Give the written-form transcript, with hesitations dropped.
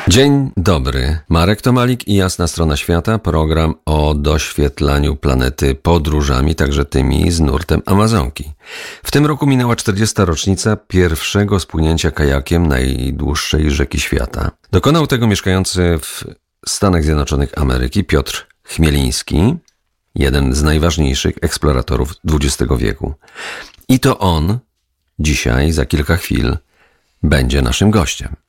Dzień dobry. Marek Tomalik i Jasna Strona Świata. Program o doświetlaniu planety podróżami, także tymi z nurtem Amazonki. W tym roku minęła 40. rocznica pierwszego spłynięcia kajakiem najdłuższej rzeki świata. Dokonał tego mieszkający w Stanach Zjednoczonych Ameryki Piotr Chmieliński, jeden z najważniejszych eksploratorów XX wieku. I to on dzisiaj, za kilka chwil, będzie naszym gościem.